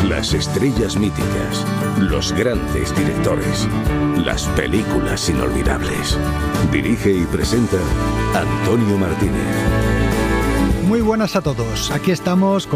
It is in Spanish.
Las estrellas míticas, los grandes directores, las películas inolvidables. Dirige y presenta Antonio Martínez. Muy buenas a todos. Aquí estamos con